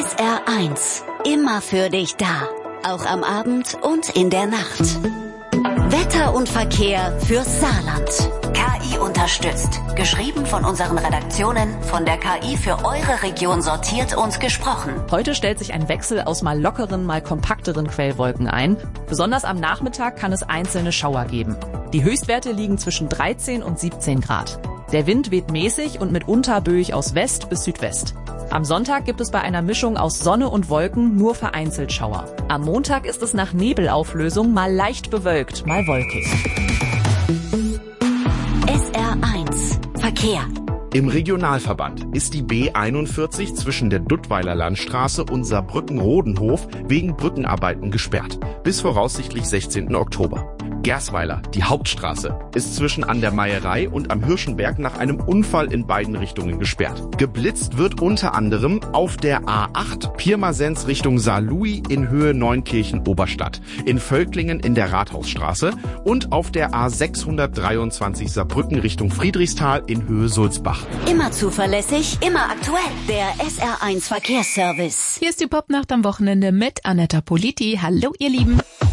SR1, immer für dich da. Auch am Abend und in der Nacht. Wetter und Verkehr fürs Saarland. KI unterstützt. Geschrieben von unseren Redaktionen, von der KI für eure Region sortiert und gesprochen. Heute stellt sich ein Wechsel aus mal lockeren, mal kompakteren Quellwolken ein. Besonders am Nachmittag kann es einzelne Schauer geben. Die Höchstwerte liegen zwischen 13 und 17 Grad. Der Wind weht mäßig und mitunter böig aus West bis Südwest. Am Sonntag gibt es bei einer Mischung aus Sonne und Wolken nur vereinzelt Schauer. Am Montag ist es nach Nebelauflösung mal leicht bewölkt, mal wolkig. SR1 Verkehr. Im Regionalverband ist die B41 zwischen der Duttweiler Landstraße und Saarbrücken-Rodenhof wegen Brückenarbeiten gesperrt. Bis voraussichtlich 16. Oktober. Gersweiler, die Hauptstraße, ist zwischen an der Meierei und am Hirschenberg nach einem Unfall in beiden Richtungen gesperrt. Geblitzt wird unter anderem auf der A8 Pirmasens Richtung Saarlouis in Höhe Neunkirchen-Oberstadt, in Völklingen in der Rathausstraße und auf der A623 Saarbrücken Richtung Friedrichsthal in Höhe Sulzbach. Immer zuverlässig, immer aktuell. Der SR1 Verkehrsservice. Hier ist die Popnacht am Wochenende mit Anetta Politi. Hallo ihr Lieben.